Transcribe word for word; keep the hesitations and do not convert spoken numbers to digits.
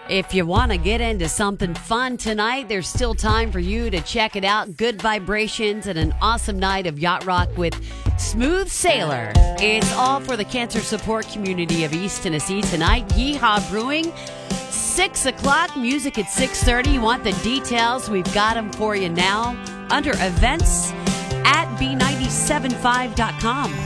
If you want to get into something fun tonight, there's still time for you to check it out. Good vibrations and an awesome night of yacht rock with Smooth Sailor. It's all for the cancer support community of East Tennessee tonight. Yeehaw Brewing, six o'clock, music at six thirty. You want the details? We've got them for you now under events at b nine seven five dot com.